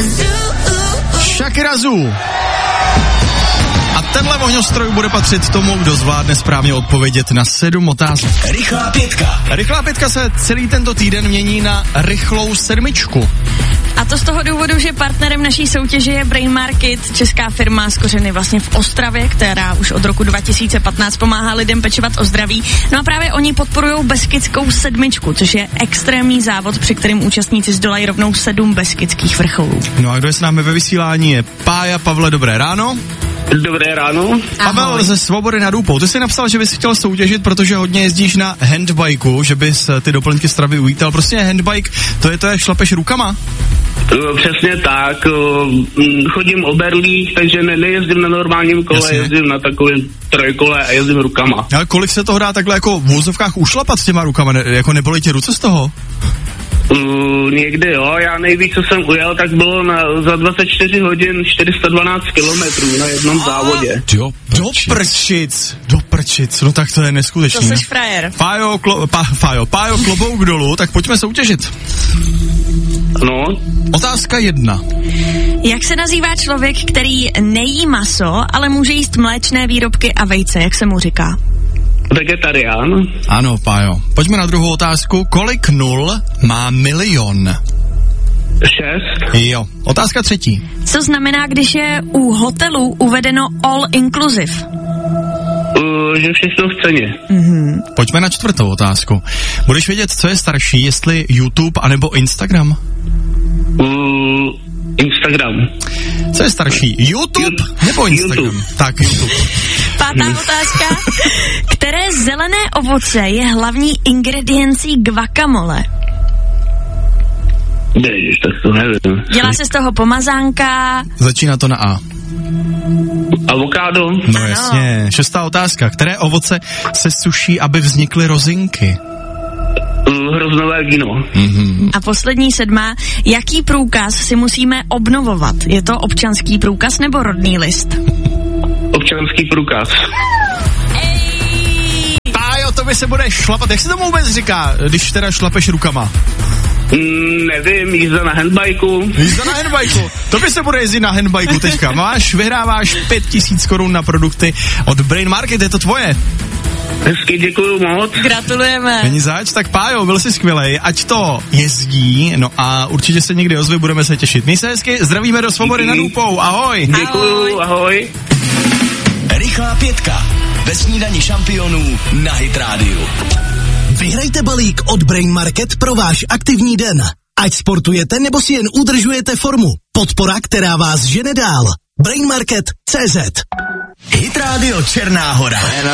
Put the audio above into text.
Shakira Zoo. A tenhle ohňostroj bude patřit tomu, kdo zvládne správně odpovědět na 7 otázek. Rychlá pětka. Rychlá pětka se celý tento týden mění na rychlou 7. A to z toho důvodu, že partnerem naší soutěže je Brain Market, česká firma s kořeny vlastně v Ostravě, která už od roku 2015 pomáhá lidem pečovat o zdraví. No a právě oni podporujou Beskidskou 7, což je extrémní závod, při kterém účastníci zdolají rovnou 7 beskydských vrcholů. No a kdo je s námi ve vysílání je Pája. Pavle, dobré ráno. Dobré ráno. Pavel ze Svobody nad Úpou. Ty jsi napsal, že bys chtěl soutěžit, protože hodně jezdíš na handbajku, že bys ty doplňky stravy uvítal. Prostě handbike, to je šlapeš rukama? Přesně tak. Chodím o berlích, takže nejezdím na normálním kole, jasně. Jezdím na takovém trojkole a jezdím rukama. Ale kolik se toho dá takhle jako v vozovkách ušlapat s těma rukama? Jako nebolí ti ruce z toho? Někdy jo, já nejvíc, co jsem ujel, tak bylo za 24 hodin 412 kilometrů na jednom závodě. Do prčic, no tak to je neskutečný. To jsi frajer. Pájo, klobouk dolů, tak pojďme soutěžit. No. Otázka 1. Jak se nazývá člověk, který nejí maso, ale může jíst mléčné výrobky a vejce, jak se mu říká? Vegetarián. Ano, Pájo. Pojďme na druhou otázku. Kolik nul má milion? 6. Jo. Otázka 3. Co znamená, když je u hotelu uvedeno all inclusive? Že všechno v ceně. Pojďme na 4. otázku. Budeš vědět, co je starší, jestli YouTube anebo Instagram? Instagram. Co je starší, YouTube nebo Instagram? YouTube. Tak, YouTube. 5. otázka. Které zelené ovoce je hlavní ingrediencí guacamole? Ježiš, tak to nevím. Dělá se z toho pomazánka. Začíná to na A. Avokádo. No jasně. 6. otázka. Které ovoce se suší, aby vznikly rozinky? Hroznové víno. A poslední 7. Jaký průkaz si musíme obnovovat? Je to občanský průkaz nebo rodný list? Občanský průkaz. Pájo, to by se bude šlapat. Jak se tomu vůbec říká, když teda šlapeš rukama? Nevím, jízda na handbajku. Jízda na handbajku. To by se bude jezdit na handbajku teďka. Vyhráváš 5000 korun na produkty od Brain Market, je to tvoje. Hezky, děkuju moc. Gratulujeme. Není zač, tak Pájo, byl jsi skvělej, ať to jezdí, no a určitě se někdy ozve, budeme se těšit. Měj se hezky, zdravíme do Svobody nad Úpou, ahoj. Děkuju, ahoj. Rychlá pětka. Ve snídani šampionů na Hit Radio. Vyhrajte balík od Brain Market pro váš aktivní den. Ať sportujete nebo si jen udržujete formu. Podpora, která vás žene dál. Brain Market CZ. Hit Radio Černá Hora.